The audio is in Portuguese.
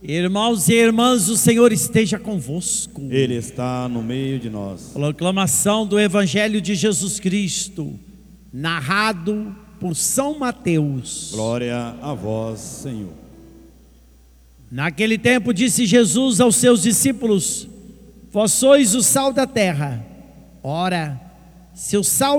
Irmãos e irmãs, o Senhor esteja convosco. Ele está no meio de nós. Proclamação do Evangelho de Jesus Cristo, narrado por São Mateus. Glória a vós, Senhor. Naquele tempo disse Jesus aos seus discípulos: Vós sois o sal da terra. Ora, se o sal